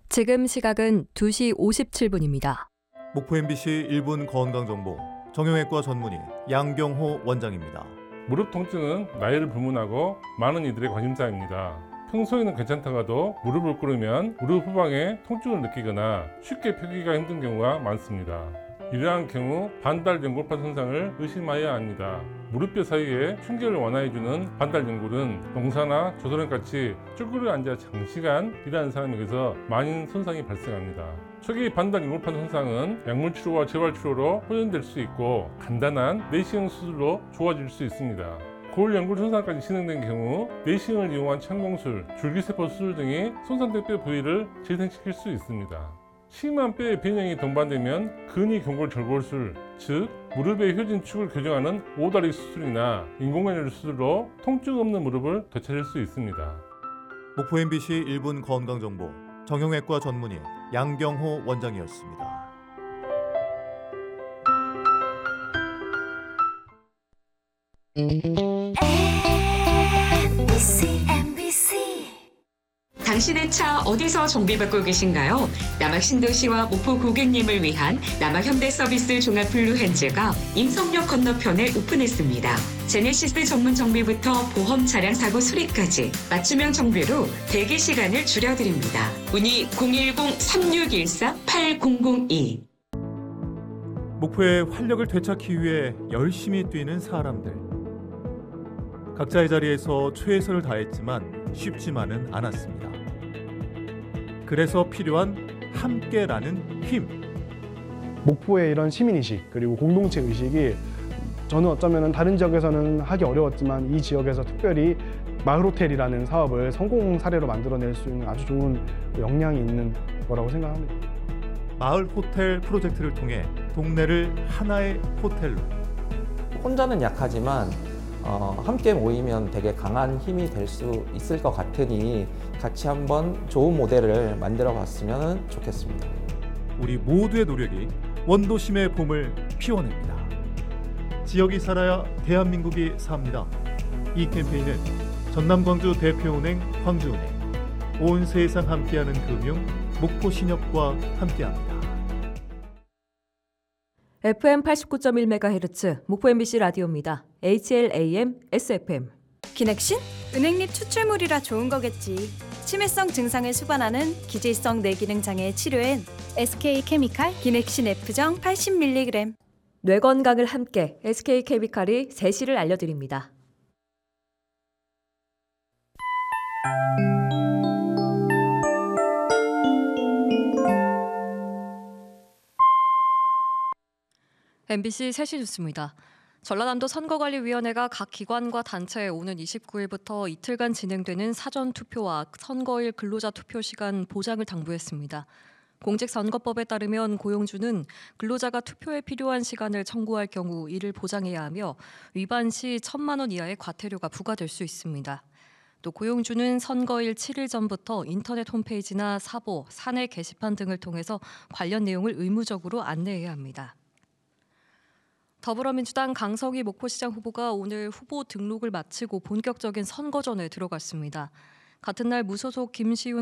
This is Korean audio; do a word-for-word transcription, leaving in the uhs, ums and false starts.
지금 시각은 두 시 오십칠 분입니다. 목포 엠비씨 일 분 건강정보 정형외과 전문의 양경호 원장입니다. 무릎 통증은 나이를 불문하고 많은 이들의 관심사입니다. 평소에는 괜찮다가도 무릎을 꿇으면 무릎 후방에 통증을 느끼거나 쉽게 펴기가 힘든 경우가 많습니다. 이러한 경우 반달 연골판 손상을 의심해야 합니다. 무릎뼈 사이에 충격을 완화해주는 반달 연골은 농사나 조선원같이 쭈그려 앉아 장시간 일하는 사람에게서 많은 손상이 발생합니다. 초기 반달 연골판 손상은 약물 치료와 재활 치료로 호전될 수 있고 간단한 내시경 수술로 좋아질 수 있습니다. 고울 연골 손상까지 진행된 경우 내시경을 이용한 천공술, 줄기세포 수술 등이 손상된 뼈 부위를 재생시킬 수 있습니다. 심한 뼈의 변형이 동반되면 근위경골절골술, 즉 무릎의 효진축을 교정하는 오다리 수술이나 인공관절 수술로 통증 없는 무릎을 되찾을 수 있습니다. 목포 엠비씨 일 분 건강정보 정형외과 전문의 양경호 원장이었습니다. 당신의 차 어디서 정비받고 계신가요? 남학 신도시와 목포 고객님을 위한 남학 현대서비스 종합 블루핸즈가 임성역 건너편에 오픈했습니다. 제네시스 전문 정비부터 보험 차량 사고 수리까지 맞춤형 정비로 대기 시간을 줄여드립니다. 문의 공일공 삼육일사 팔공공이. 목포의 활력을 되찾기 위해 열심히 뛰는 사람들. 각자의 자리에서 최선을 다했지만 쉽지만은 않았습니다. 그래서 필요한 함께라는 힘. 목포의 이런 시민의식 그리고 공동체 의식이 저는 어쩌면 다른 지역에서는 하기 어려웠지만 이 지역에서 특별히 마을호텔이라는 사업을 성공 사례로 만들어낼 수 있는 아주 좋은 역량이 있는 거라고 생각합니다. 마을호텔 프로젝트를 통해 동네를 하나의 호텔로. 혼자는 약하지만 어, 함께 모이면 되게 강한 힘이 될 수 있을 것 같으니 같이 한번 좋은 모델을 만들어 봤으면 좋겠습니다. 우리 모두의 노력이 원도심의 봄을 피워냅니다. 지역이 살아야 대한민국이 삽니다. 이 캠페인은 전남광주 대표은행 광주은행, 온 세상 함께하는 금융 목포신협과 함께합니다. 에프엠 팔십구 점 일 메가헤르츠 목포 엠비씨 라디오입니다. 에이치엘에이엠, 에스에프엠. 기넥신? 은행잎 추출물이라 좋은 거겠지. 치매성 증상을 수반하는 기질성 뇌기능 장애 치료엔 에스케이케미칼 기넥신 F정 팔십 밀리그램. 뇌 건강을 함께 에스케이케미칼이 세시를 알려드립니다. 엠비씨 세시 뉴스입니다. 전라남도 선거관리위원회가 각 기관과 단체에 오는 이십구 일부터 이틀간 진행되는 사전투표와 선거일 근로자 투표 시간 보장을 당부했습니다. 공직선거법에 따르면 고용주는 근로자가 투표에 필요한 시간을 청구할 경우 이를 보장해야 하며 위반 시 천만 원 이하의 과태료가 부과될 수 있습니다. 또 고용주는 선거일 칠 일 전부터 인터넷 홈페이지나 사보, 사내 게시판 등을 통해서 관련 내용을 의무적으로 안내해야 합니다. 더불어민주당 강성희 목포시장 후보가 오늘 후보 등록을 마치고 본격적인 선거전에 들어갔습니다. 같은 날 무소속 김시윤